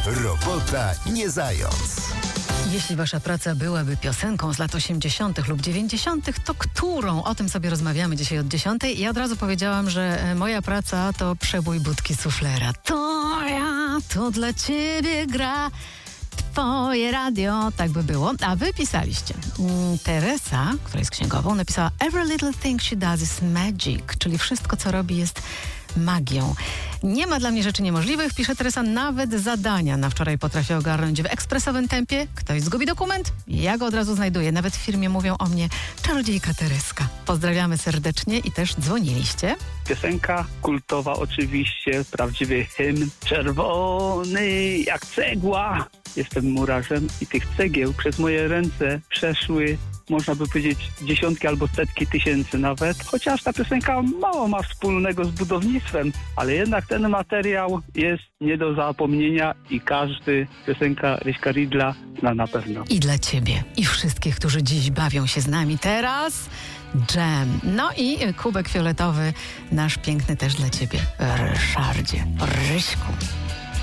Robota nie zając. Jeśli wasza praca byłaby piosenką z lat 80. lub 90., to którą? O tym sobie rozmawiamy dzisiaj od 10. Ja od razu powiedziałam, że moja praca to przebój budki suflera. To dla ciebie gra twoje radio. Tak by było. A wy pisaliście. Teresa, która jest księgową, napisała Every little thing she does is magic, czyli wszystko, co robi, jest magią. Nie ma dla mnie rzeczy niemożliwych, pisze Teresa, nawet zadania na wczoraj potrafię ogarnąć w ekspresowym tempie. Ktoś zgubi dokument? Ja go od razu znajduję. Nawet w firmie mówią o mnie czarodziejka Tereska. Pozdrawiamy serdecznie i też dzwoniliście. Piosenka kultowa oczywiście, prawdziwy hymn. Czerwony jak cegła. Jestem murarzem i tych cegieł przez moje ręce przeszły, można by powiedzieć, dziesiątki albo setki tysięcy nawet. Chociaż ta piosenka mało ma wspólnego z budownictwem, ale jednak ten materiał jest nie do zapomnienia i każdy piosenka Ryśka Ridla zna na pewno. I dla ciebie, i wszystkich, którzy dziś bawią się z nami teraz. Jam. No i kubek fioletowy, nasz piękny też dla ciebie, Ryszardzie, Ryśku.